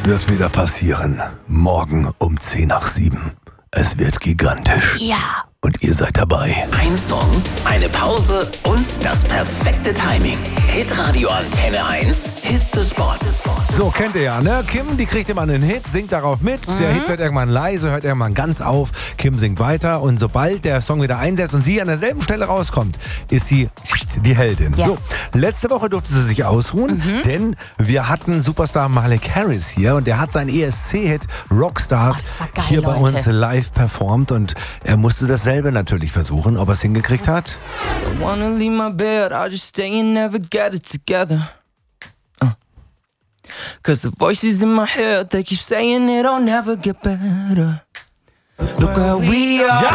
wird wieder passieren. Morgen um 10 nach 7. Es wird gigantisch. Ja. Und ihr seid dabei. Ein Song, eine Pause und das perfekte Timing. Hitradio Antenne 1, Hit the Spot. So, kennt ihr ja, ne? Kim, die kriegt immer einen Hit, singt darauf mit. Der Hit wird irgendwann leise, hört irgendwann ganz auf. Kim singt weiter und sobald der Song wieder einsetzt und sie an derselben Stelle rauskommt, ist sie die Heldin. Yes. So, letzte Woche durfte sie sich ausruhen, denn wir hatten Superstar Malik Harris hier und der hat seinen ESC-Hit Rockstars das war geil, hier bei Leute. uns live performt und er musste dasselbe natürlich versuchen, ob er es hingekriegt hat. I wanna leave my bed, I'll just stay and never get it together. Cause the voices in my head, they keep saying it'll never get better. Look where we are.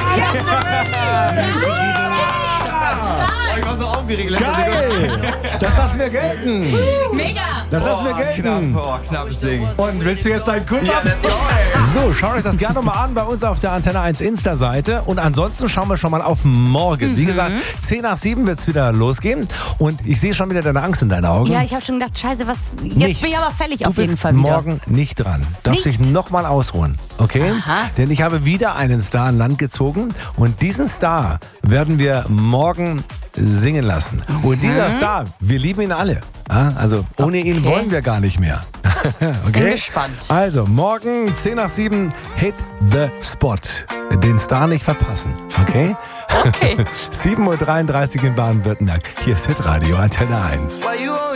Ich war so aufgeregt. Geil! Das lassen wir gelten! Mega. Das lassen wir gelten! Knappes Ding. Und willst du jetzt einen Kuss ab? let's go. So, schaut euch das gerne nochmal an bei uns auf der Antenne 1 Insta-Seite. Und ansonsten schauen wir schon mal auf morgen. Wie gesagt, 10 nach 7 wird es wieder losgehen. Und ich sehe schon wieder deine Angst in deinen Augen. Ja, ich habe schon gedacht, scheiße, was. Jetzt Nichts. bin ich aber fällig Du auf jeden bist Fall wieder. morgen nicht dran. Darfst dich Nicht? nochmal ausruhen, okay? Aha. Denn ich habe wieder einen Star an Land gezogen. Und diesen Star werden wir morgen singen lassen. Und dieser Star, wir lieben ihn alle. Ja, also ohne ihn Okay. wollen wir gar nicht mehr. Okay? Bin gespannt. Also morgen 10 nach 7 Hit the Spot. Den Star nicht verpassen. Okay? Okay. 7.33 Uhr in Baden-Württemberg. Hier ist Hitradio Antenne 1. Why you